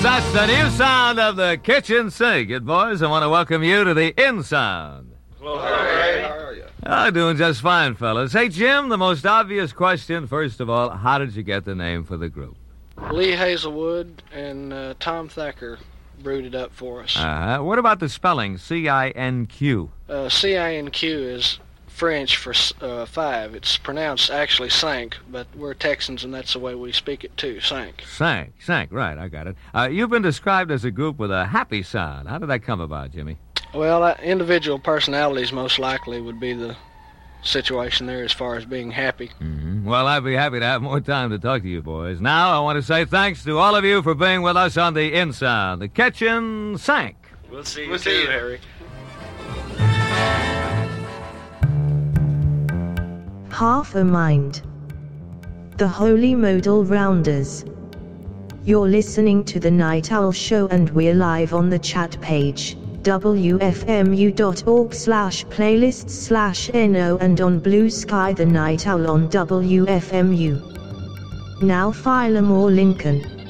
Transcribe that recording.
That's the new sound of the kitchen sink. Good boys, I want to welcome you to the In Sound. Hello, Harry. How are you? I'm doing just fine, fellas. Hey, Jim, the most obvious question, first of all, how did you get the name for the group? Lee Hazelwood and Tom Thacker brewed it up for us. What about the spelling, C-I-N-Q? C-I-N-Q is French for five. It's pronounced actually Sank, but we're Texans and that's the way we speak it too, Sank. Sank, right, I got it. You've been described as a group with a happy sound. How did that come about, Jimmy? Well, individual personalities most likely would be the situation there as far as being happy. Mm-hmm. Well, I'd be happy to have more time to talk to you boys. Now, I want to say thanks to all of you for being with us on the In Sound. The kitchen sank. We'll see you soon, Harry. Half a Mind. The Holy Modal Rounders. You're listening to The Night Owl Show and we're live on the chat page, wfmu.org/playlists/no and on Blue Sky The Night Owl on WFMU. Now file 'em or Lincoln.